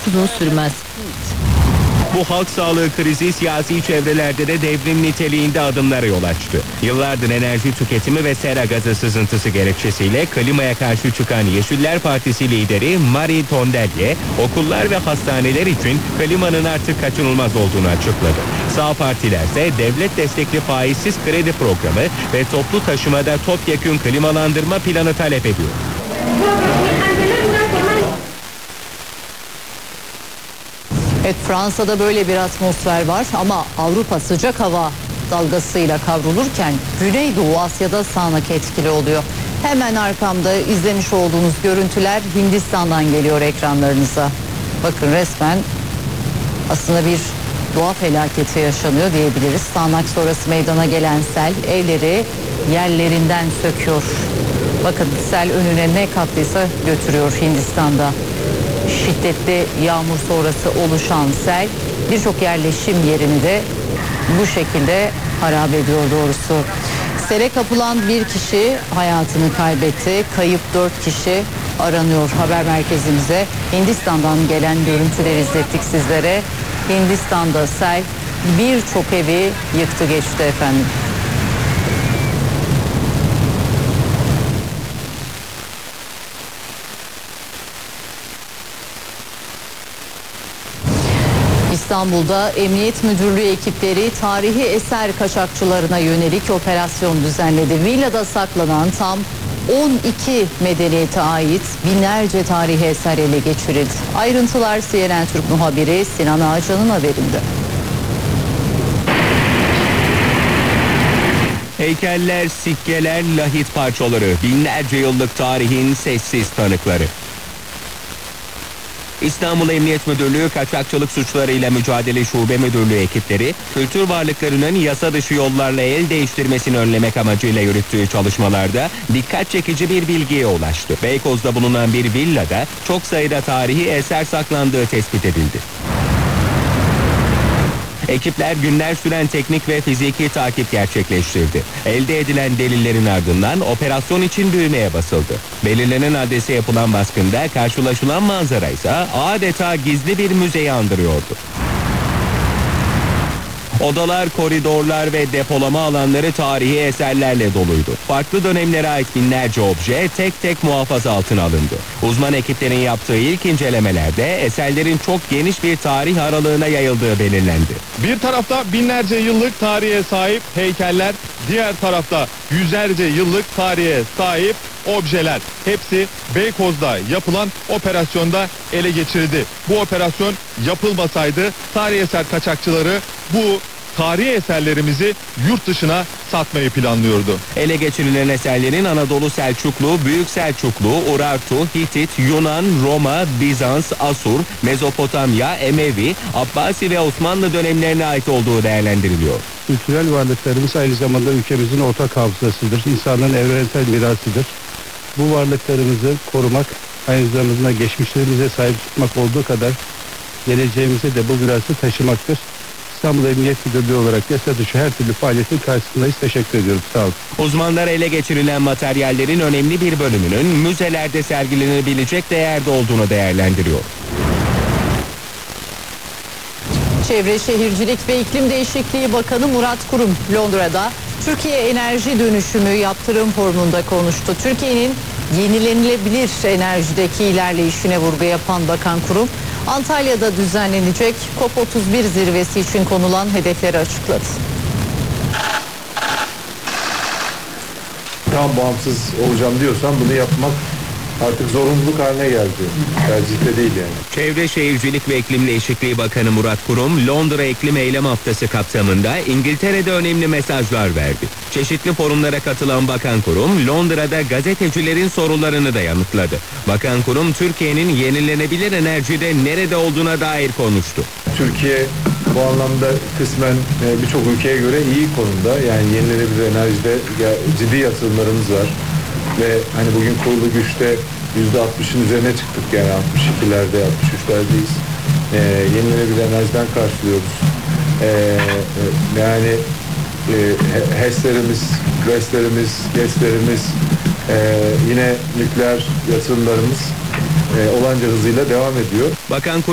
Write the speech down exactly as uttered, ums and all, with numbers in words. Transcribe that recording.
uzun sürmez. Bu halk sağlığı krizi siyasi çevrelerde de devrim niteliğinde adımlara yol açtı. Yıllardır enerji tüketimi ve sera gazı sızıntısı gerekçesiyle klimaya karşı çıkan Yeşiller Partisi lideri Marie Tondelier, okullar ve hastaneler için klimanın artık kaçınılmaz olduğunu açıkladı. Sağ partilerse devlet destekli faizsiz kredi programı ve toplu taşımada topyekün klimalandırma planı talep ediyor. Evet, Fransa'da böyle bir atmosfer var ama Avrupa sıcak hava dalgasıyla kavrulurken Güneydoğu Asya'da sağanak etkili oluyor. Hemen arkamda izlemiş olduğunuz görüntüler Hindistan'dan geliyor ekranlarınıza. Bakın, resmen aslında bir doğa felaketi yaşanıyor diyebiliriz. Sağanak sonrası meydana gelen sel evleri yerlerinden söküyor. Bakın, sel önüne ne kattıysa götürüyor Hindistan'da. Şiddetli yağmur sonrası oluşan sel birçok yerleşim yerini de bu şekilde harap ediyor doğrusu. Sele kapılan bir kişi hayatını kaybetti. Kayıp dört kişi aranıyor. Haber merkezimize Hindistan'dan gelen görüntüleri izlettik sizlere. Hindistan'da sel birçok evi yıktı geçti efendim. İstanbul'da Emniyet Müdürlüğü ekipleri tarihi eser kaçakçılarına yönelik operasyon düzenledi. Villada saklanan tam on iki medeniyete ait binlerce tarihi eser ele geçirildi. Ayrıntılar C N N Türk muhabiri Sinan Ağacan'ın haberinde. Heykeller, sikkeler, lahit parçaları, binlerce yıllık tarihin sessiz tanıkları. İstanbul Emniyet Müdürlüğü Kaçakçılık Suçlarıyla Mücadele Şube Müdürlüğü ekipleri, kültür varlıklarının yasa dışı yollarla el değiştirmesini önlemek amacıyla yürüttüğü çalışmalarda dikkat çekici bir bilgiye ulaştı. Beykoz'da bulunan bir villada çok sayıda tarihi eser saklandığı tespit edildi. Ekipler günler süren teknik ve fiziki takip gerçekleştirdi. Elde edilen delillerin ardından operasyon için düğmeye basıldı. Belirlenen adrese yapılan baskında karşılaşılan manzara ise adeta gizli bir müzeyi andırıyordu. Odalar, koridorlar ve depolama alanları tarihi eserlerle doluydu. Farklı dönemlere ait binlerce obje tek tek muhafaza altına alındı. Uzman ekiplerin yaptığı ilk incelemelerde eserlerin çok geniş bir tarih aralığına yayıldığı belirlendi. Bir tarafta binlerce yıllık tarihe sahip heykeller, diğer tarafta yüzlerce yıllık tarihe sahip objeler. Hepsi Beykoz'da yapılan operasyonda ele geçirildi. Bu operasyon yapılmasaydı tarihi eser kaçakçıları bu tarihi eserlerimizi yurt dışına satmayı planlıyordu. Ele geçirilen eserlerin Anadolu Selçuklu, Büyük Selçuklu, Urartu, Hitit, Yunan, Roma, Bizans, Asur, Mezopotamya, Emevi, Abbasi ve Osmanlı dönemlerine ait olduğu değerlendiriliyor. Kültürel varlıklarımız aynı zamanda ülkemizin ortak hafızasıdır. İnsanların evrensel mirasıdır. Bu varlıklarımızı korumak, aynı zamanda geçmişlerimize sahip çıkmak olduğu kadar geleceğimize de bu mirası taşımaktır. İstanbul Emniyet Müdürlüğü olarak yasa dışı her türlü faaliyetin karşısındayız. Teşekkür ediyorum. Sağ olun. Uzmanlar ele geçirilen materyallerin önemli bir bölümünün müzelerde sergilenebilecek değerde olduğunu değerlendiriyor. Çevre Şehircilik ve İklim Değişikliği Bakanı Murat Kurum Londra'da Türkiye Enerji Dönüşümü Yaptırım Forumu'nda konuştu. Türkiye'nin yenilenebilir enerjideki ilerleyişine vurgu yapan Bakan Kurum, Antalya'da düzenlenecek COP otuz bir zirvesi için konulan hedefleri açıkladı. Tam bağımsız olacağım diyorsan bunu yapmak artık zorunluluk haline geldi. Tercihte değil yani. Çevre Şehircilik ve İklim Değişikliği Bakanı Murat Kurum, Londra İklim Eylem Haftası kapsamında İngiltere'de önemli mesajlar verdi. Çeşitli forumlara katılan Bakan Kurum, Londra'da gazetecilerin sorularını da yanıtladı. Bakan Kurum, Türkiye'nin yenilenebilir enerjide nerede olduğuna dair konuştu. Türkiye bu anlamda kısmen birçok ülkeye göre iyi konumda. Yani yenilenebilir enerjide ciddi yatırımlarımız var. Ve hani bugün kurulu güçte yüzde altmışın üzerine çıktık, yani altmış ikilerde altmış üçlerdeyiz. Ee, yenilenebilir enerjiden karşılıyoruz. Ee, yani e, HES'lerimiz, GES'lerimiz, GES'lerimiz, e, yine nükleer yatırımlarımız e, olanca hızıyla devam ediyor. Bakan